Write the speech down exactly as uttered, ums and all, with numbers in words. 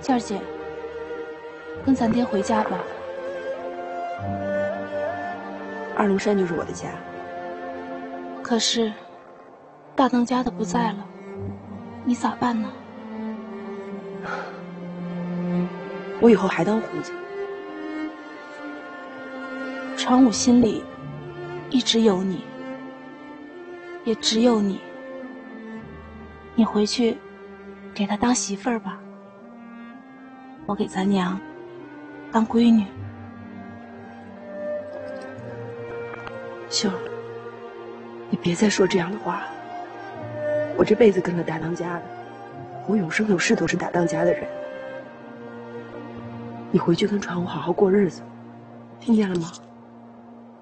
燕儿姐，跟咱爹回家吧。 二龙山就是我的家。 可是，大当家的不在了，你咋办呢？ 我以后还当胡子。 传武心里一直有你，也只有你。你回去给他当媳妇儿吧，我给咱娘当闺女。 秀儿，你别再说这样的话了。我这辈子跟了大当家的，我永生永世都是大当家的人。你回去跟传武好好过日子，听见了吗？